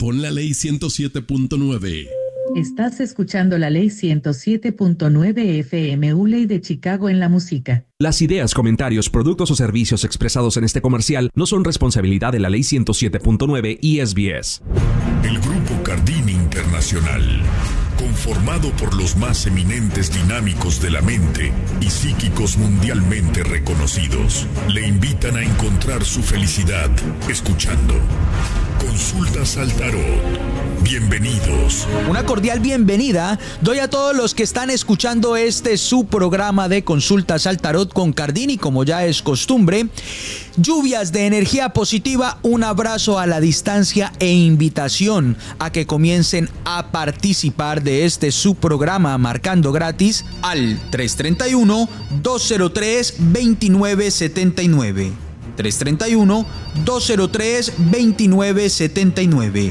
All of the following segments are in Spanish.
Pon la ley 107.9. Estás escuchando la ley 107.9 FM Uley de Chicago en la música. Las ideas, comentarios, productos o servicios expresados en este comercial no son responsabilidad de la ley 107.9 y SBS. El Grupo Cardini Internacional, conformado por los más eminentes dinámicos de la mente y psíquicos mundialmente reconocidos, le invitan a encontrar su felicidad escuchando Consultas al Tarot. Bienvenidos. Una cordial bienvenida doy a todos los que están escuchando su programa de Consultas al Tarot con Cardini, como ya es costumbre. Lluvias de energía positiva, un abrazo a la distancia e invitación a que comiencen a participar de su programa marcando gratis al 331-203-2979. 331-203-2979.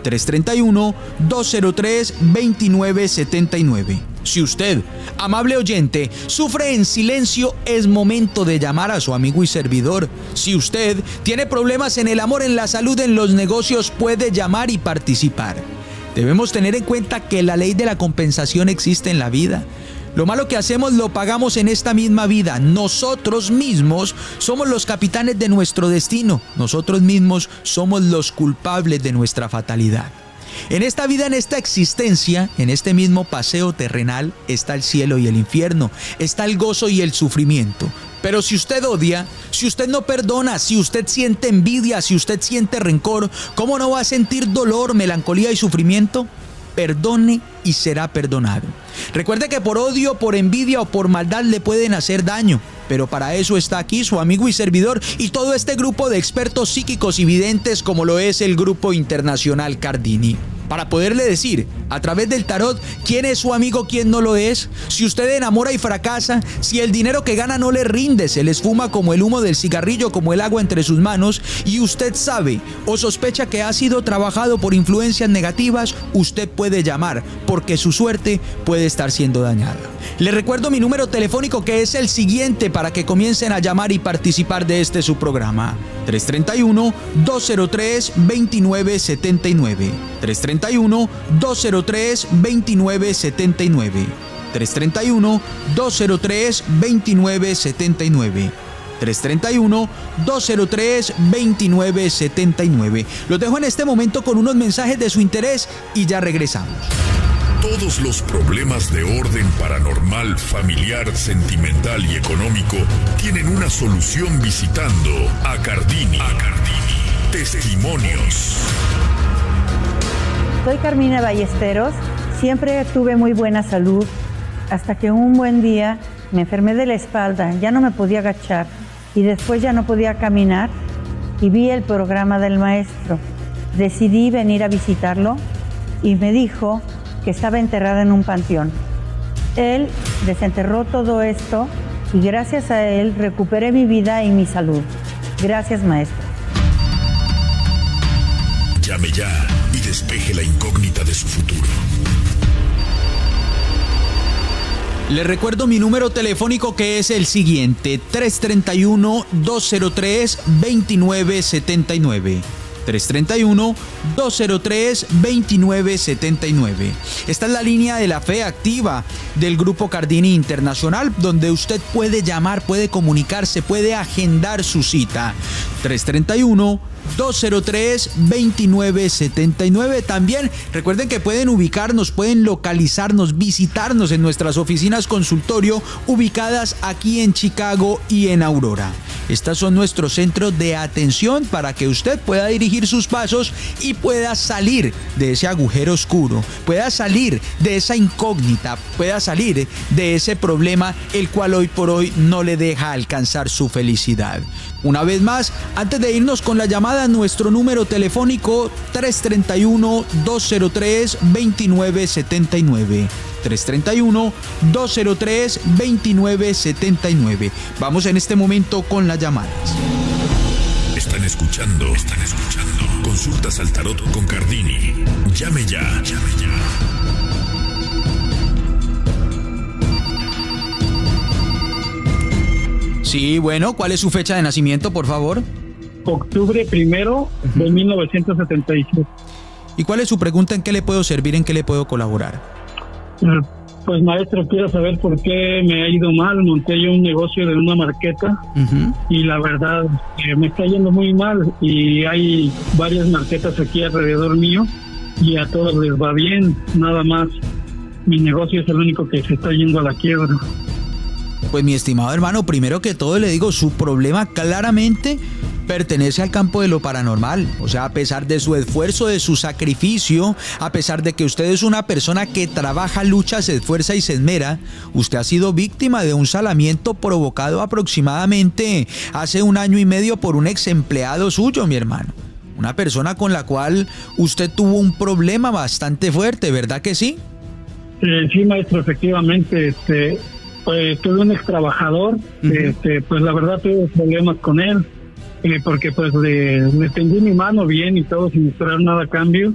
331-203-2979. Si usted, amable oyente, sufre en silencio, es momento de llamar a su amigo y servidor. Si usted tiene problemas en el amor, en la salud, en los negocios, puede llamar y participar. Debemos tener en cuenta que la ley de la compensación existe en la vida. Lo malo que hacemos lo pagamos en esta misma vida. Nosotros mismos somos los capitanes de nuestro destino. Nosotros mismos somos los culpables de nuestra fatalidad. En esta vida, en esta existencia, en este mismo paseo terrenal, está el cielo y el infierno, está el gozo y el sufrimiento. Pero si usted odia, si usted no perdona, si usted siente envidia, si usted siente rencor, ¿cómo no va a sentir dolor, melancolía y sufrimiento? Perdone y será perdonado. Recuerde que por odio, por envidia o por maldad le pueden hacer daño, pero para eso está aquí su amigo y servidor y todo este grupo de expertos psíquicos y videntes como lo es el Grupo Internacional Cardini. Para poderle decir, a través del tarot, quién es su amigo, quién no lo es. Si usted enamora y fracasa, si el dinero que gana no le rinde, se le esfuma como el humo del cigarrillo, como el agua entre sus manos, y usted sabe o sospecha que ha sido trabajado por influencias negativas, usted puede llamar, porque su suerte puede estar siendo dañada. Le recuerdo mi número telefónico, que es el siguiente, para que comiencen a llamar y participar de su programa. 331-203-2979. 331-203-2979. 331-203-2979. 331-203-2979. Los dejo en este momento con unos mensajes de su interés y ya regresamos. Todos los problemas de orden paranormal, familiar, sentimental y económico tienen una solución visitando a Cardini. Testimonios. Soy Carmina Ballesteros. Siempre tuve muy buena salud hasta que un buen día me enfermé de la espalda. Ya no me podía agachar y después ya no podía caminar y vi el programa del maestro. Decidí venir a visitarlo y me dijo que estaba enterrada en un panteón. Él desenterró todo esto y gracias a él recuperé mi vida y mi salud. Gracias, maestro. Llame ya y despeje la incógnita de su futuro. Le recuerdo mi número telefónico, que es el siguiente: 331-203-2979. 331-203-2979. Esta es la línea de la fe activa del Grupo Cardini Internacional, donde usted puede llamar, puede comunicarse, puede agendar su cita. 331-203-2979. También recuerden que pueden ubicarnos, pueden localizarnos, visitarnos en nuestras oficinas consultorio ubicadas aquí en Chicago y en Aurora. Estos son nuestros centros de atención para que usted pueda dirigir sus pasos y pueda salir de ese agujero oscuro, pueda salir de esa incógnita, pueda salir de ese problema el cual hoy por hoy no le deja alcanzar su felicidad. Una vez más, antes de irnos con la llamada, nuestro número telefónico 331-203-2979. 331-203-2979. Vamos en este momento con las llamadas. Están escuchando. Consultas al Tarot con Cardini. Llame ya. Sí, bueno, ¿cuál es su fecha de nacimiento, por favor? Octubre 1 de 1977. ¿Y cuál es su pregunta? ¿En qué le puedo servir? ¿En qué le puedo colaborar? Pues maestro, quiero saber por qué me ha ido mal. Monté yo un negocio de una marqueta y la verdad me está yendo muy mal, y hay varias marquetas aquí alrededor mío y a todos les va bien, nada más mi negocio es el único que se está yendo a la quiebra. Pues mi estimado hermano, primero que todo le digo, su problema claramente pertenece al campo de lo paranormal. O sea, a pesar de su esfuerzo, de su sacrificio, a pesar de que usted es una persona que trabaja, lucha, se esfuerza y se esmera, usted ha sido víctima de un salamiento provocado aproximadamente hace 1 año y medio por un ex empleado suyo, mi hermano. Una persona con la cual usted tuvo un problema bastante fuerte, ¿verdad que sí? Sí, maestro, efectivamente, pues tuve un ex trabajador, pues la verdad tuve problemas con él, porque pues le tendí mi mano bien y todo sin esperar nada a cambio,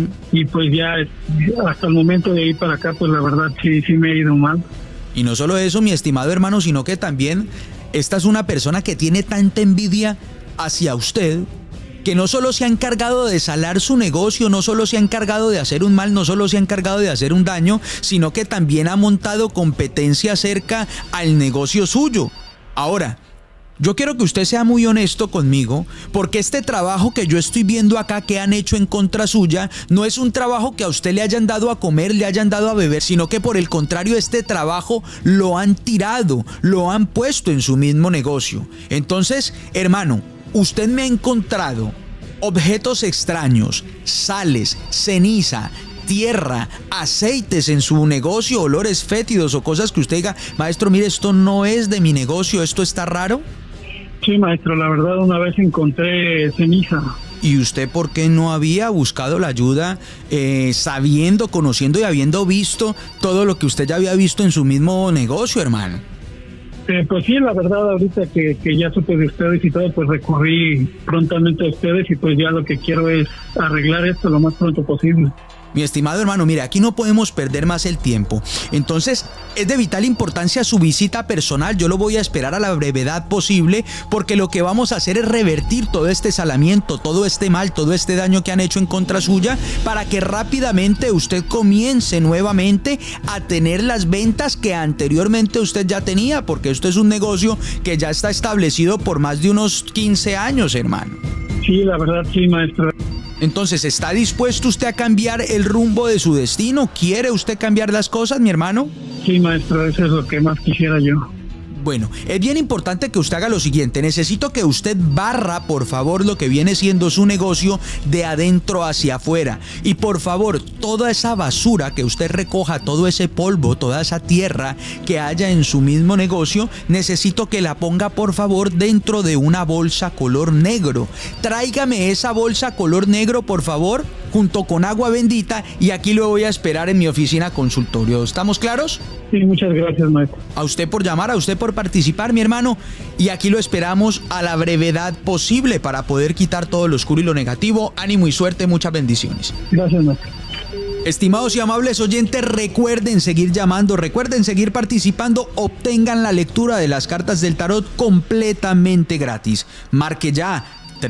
y pues ya hasta el momento de ir para acá, pues la verdad sí me ha ido mal. Y no solo eso, mi estimado hermano, sino que también esta es una persona que tiene tanta envidia hacia usted, que no solo se ha encargado de salar su negocio, no solo se ha encargado de hacer un mal, no solo se ha encargado de hacer un daño, sino que también ha montado competencia acerca al negocio suyo. Ahora, yo quiero que usted sea muy honesto conmigo, porque este trabajo que yo estoy viendo acá que han hecho en contra suya, no es un trabajo que a usted le hayan dado a comer, le hayan dado a beber, sino que por el contrario, este trabajo lo han tirado, lo han puesto en su mismo negocio. Entonces, hermano, usted me ha encontrado objetos extraños, sales, ceniza, tierra, aceites en su negocio, olores fétidos o cosas que usted diga, maestro, mire, esto no es de mi negocio, esto está raro. Sí, maestro, la verdad una vez encontré ceniza. ¿Y usted por qué no había buscado la ayuda sabiendo, conociendo y habiendo visto todo lo que usted ya había visto en su mismo negocio, hermano? Pues sí, la verdad ahorita que ya supe de ustedes y todo, pues recurrí prontamente a ustedes y pues ya lo que quiero es arreglar esto lo más pronto posible. Mi estimado hermano, mire, aquí no podemos perder más el tiempo. Entonces, es de vital importancia su visita personal. Yo lo voy a esperar a la brevedad posible, porque lo que vamos a hacer es revertir todo este salamiento, todo este mal, todo este daño que han hecho en contra suya, para que rápidamente usted comience nuevamente a tener las ventas que anteriormente usted ya tenía, porque esto es un negocio que ya está establecido por más de unos 15 años, hermano. Sí, la verdad sí, maestro. Entonces, ¿está dispuesto usted a cambiar el rumbo de su destino? ¿Quiere usted cambiar las cosas, mi hermano? Sí, maestro, eso es lo que más quisiera yo. Bueno, es bien importante que usted haga lo siguiente. Necesito que usted barra, por favor, lo que viene siendo su negocio de adentro hacia afuera. Y por favor, toda esa basura que usted recoja, todo ese polvo, toda esa tierra que haya en su mismo negocio, necesito que la ponga, por favor, dentro de una bolsa color negro. Tráigame esa bolsa color negro, por favor, junto con agua bendita, y aquí lo voy a esperar en mi oficina consultorio. ¿Estamos claros? Sí, muchas gracias, maestro. A usted por llamar, a usted por participar, mi hermano, y aquí lo esperamos a la brevedad posible para poder quitar todo lo oscuro y lo negativo. Ánimo y suerte, muchas bendiciones. Gracias, maestro. Estimados y amables oyentes, recuerden seguir llamando, recuerden seguir participando, obtengan la lectura de las cartas del tarot completamente gratis. Marque ya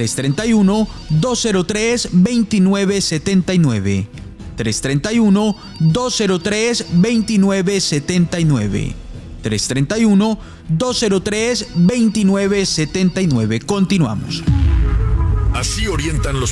331-203-2979. 331-203-2979. 331-203-2979. Continuamos. Así orientan los